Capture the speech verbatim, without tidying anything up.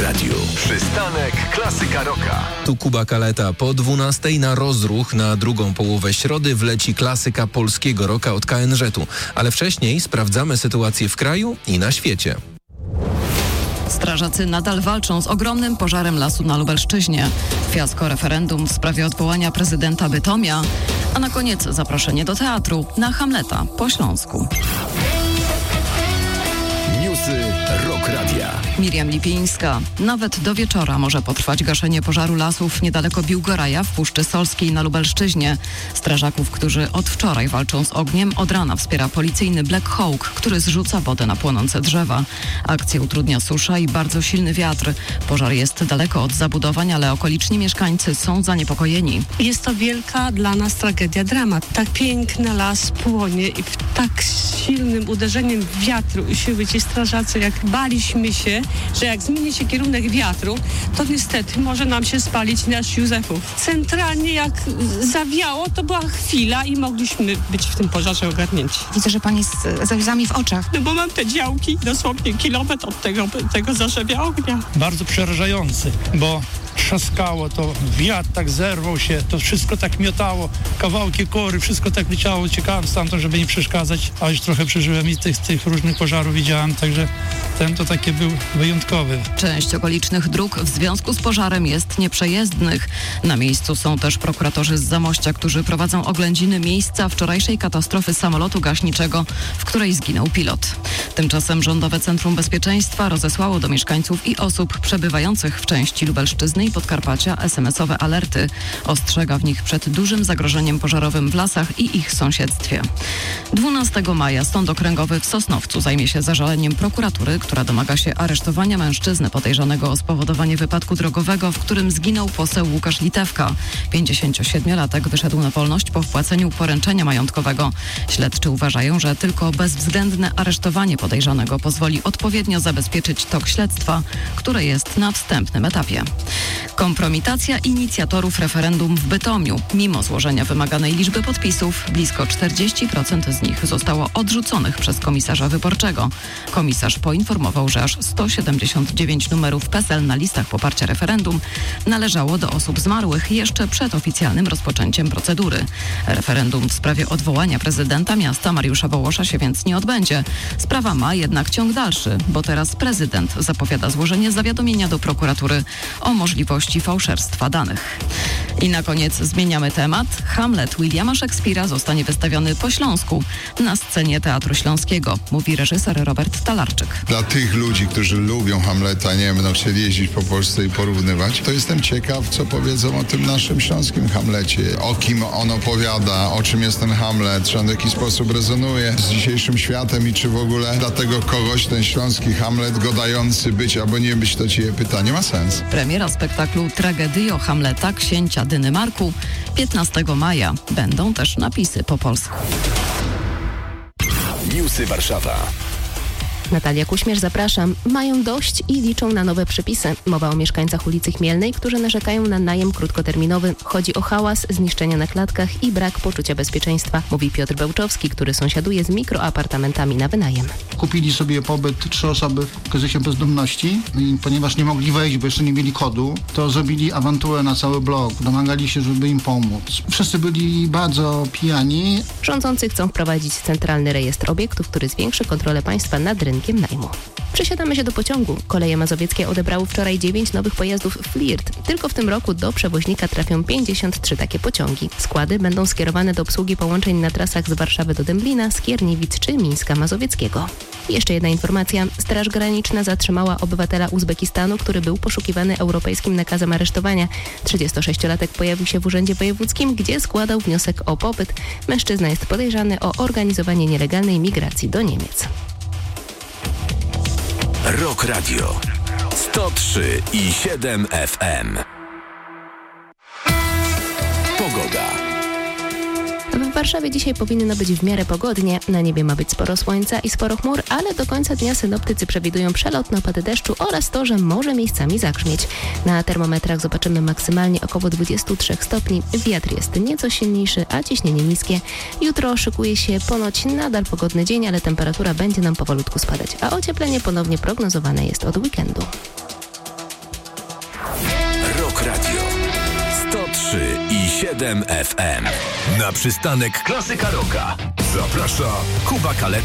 Radio. Przystanek Klasyka Rocka. Tu Kuba Kaleta. Po dwunastej na rozruch na drugą połowę środy wleci klasyka polskiego rocka od K N Z-u. Ale wcześniej sprawdzamy sytuację w kraju i na świecie. Strażacy nadal walczą z ogromnym pożarem lasu na Lubelszczyźnie. Fiasko referendum w sprawie odwołania prezydenta Bytomia. A na koniec zaproszenie do teatru na Hamleta po Śląsku. Newsy Rock Radia. Miriam Lipińska. Nawet do wieczora może potrwać gaszenie pożaru lasów niedaleko Biłgoraja w Puszczy Solskiej na Lubelszczyźnie. Strażaków, którzy od wczoraj walczą z ogniem, od rana wspiera policyjny Black Hawk, który zrzuca wodę na płonące drzewa. Akcję utrudnia susza i bardzo silny wiatr. Pożar jest daleko od zabudowań, ale okoliczni mieszkańcy są zaniepokojeni. Jest to wielka dla nas tragedia, dramat. Tak piękny las płonie i w tak silnym uderzeniem wiatru i siły ci strażacy, jak baliśmy się, że jak zmieni się kierunek wiatru, to niestety może nam się spalić nasz Józefów. Centralnie jak zawiało, to była chwila i mogliśmy być w tym pożarze ogarnięci. Widzę, że pani z, ze łzami w oczach. No bo mam te działki dosłownie kilometr od tego, tego zarzewia ognia. Bardzo przerażający, bo trzaskało to, wiatr tak zerwał się, to wszystko tak miotało, kawałki kory, wszystko tak leciało. Uciekałem stamtąd, żeby nie przeszkadzać, a już trochę przeżyłem i tych, tych różnych pożarów widziałem, także ten to taki był wyjątkowy. Część okolicznych dróg w związku z pożarem jest nieprzejezdnych. Na miejscu są też prokuratorzy z Zamościa, którzy prowadzą oględziny miejsca wczorajszej katastrofy samolotu gaśniczego, w której zginął pilot. Tymczasem Rządowe Centrum Bezpieczeństwa rozesłało do mieszkańców i osób przebywających w części Lubelszczyzny i Podkarpacia es em esowe alerty. Ostrzega w nich przed dużym zagrożeniem pożarowym w lasach i ich sąsiedztwie. dwunastego maja Sąd Okręgowy w Sosnowcu zajmie się zażaleniem prokuratury, która domaga się aresztowania mężczyzny podejrzanego o spowodowanie wypadku drogowego, w którym zginął poseł Łukasz Litewka. pięćdziesięciosiedmiolatek wyszedł na wolność po wpłaceniu poręczenia majątkowego. Śledczy uważają, że tylko bezwzględne aresztowanie podejrzanego pozwoli odpowiednio zabezpieczyć tok śledztwa, które jest na wstępnym etapie. Kompromitacja inicjatorów referendum w Bytomiu. Mimo złożenia wymaganej liczby podpisów, blisko czterdzieści procent z nich zostało odrzuconych przez komisarza wyborczego. Komisarz poinformował, że aż sto siedemdziesiąt dziewięć numerów PESEL na listach poparcia referendum należało do osób zmarłych jeszcze przed oficjalnym rozpoczęciem procedury. Referendum w sprawie odwołania prezydenta miasta Mariusza Wołosza się więc nie odbędzie. Sprawa ma jednak ciąg dalszy, bo teraz prezydent zapowiada złożenie zawiadomienia do prokuratury o możliwości fałszerstwa danych. I na koniec zmieniamy temat. Hamlet Williama Szekspira zostanie wystawiony po Śląsku na scenie Teatru Śląskiego, mówi reżyser Robert Talarczyk. Dla tych ludzi, którzy lubią Hamleta, nie będą chcieli jeździć po Polsce i porównywać, to jestem ciekaw, co powiedzą o tym naszym śląskim Hamlecie. O kim on opowiada, o czym jest ten Hamlet, czy on w jakiś sposób rezonuje z dzisiejszym światem i czy w ogóle dla tego kogoś ten śląski Hamlet godający być albo nie być, to ci pytanie ma sens. Premiera spektaklu Tragedio Hamleta księcia Dynymarku piętnastego maja. Będą też napisy po polsku. Newsy Warszawa. Natalia Kuśmierz, zapraszam. Mają dość i liczą na nowe przepisy. Mowa o mieszkańcach ulicy Chmielnej, którzy narzekają na najem krótkoterminowy. Chodzi o hałas, zniszczenia na klatkach i brak poczucia bezpieczeństwa, mówi Piotr Bełczowski, który sąsiaduje z mikroapartamentami na wynajem. Kupili sobie pobyt trzy osoby w kryzysie bezdomności i ponieważ nie mogli wejść, bo jeszcze nie mieli kodu, to zrobili awanturę na cały blok. Domagali się, żeby im pomóc. Wszyscy byli bardzo pijani. Rządzący chcą wprowadzić centralny rejestr obiektów, który zwiększy kontrolę państwa nad rynkiem najmu. Przesiadamy się do pociągu. Koleje mazowieckie odebrały wczoraj dziewięć nowych pojazdów Flirt. Tylko w tym roku do przewoźnika trafią pięćdziesiąt trzy takie pociągi. Składy będą skierowane do obsługi połączeń na trasach z Warszawy do Dęblina, Skierniewic czy Mińska Mazowieckiego. Jeszcze jedna informacja. Straż Graniczna zatrzymała obywatela Uzbekistanu, który był poszukiwany europejskim nakazem aresztowania. trzydziestosześciolatek pojawił się w Urzędzie Wojewódzkim, gdzie składał wniosek o pobyt. Mężczyzna jest podejrzany o organizowanie nielegalnej migracji do Niemiec. Rock Radio sto trzy i siedem F M. Pogoda. W Warszawie dzisiaj powinno być w miarę pogodnie. Na niebie ma być sporo słońca i sporo chmur, ale do końca dnia synoptycy przewidują przelotne opady deszczu oraz to, że może miejscami zagrzmieć. Na termometrach zobaczymy maksymalnie około dwadzieścia trzy stopni. Wiatr jest nieco silniejszy, a ciśnienie niskie. Jutro szykuje się ponoć nadal pogodny dzień, ale temperatura będzie nam powolutku spadać, a ocieplenie ponownie prognozowane jest od weekendu. siedem F M. Na przystanek Klasyka Rocka zaprasza Kuba Kaleta.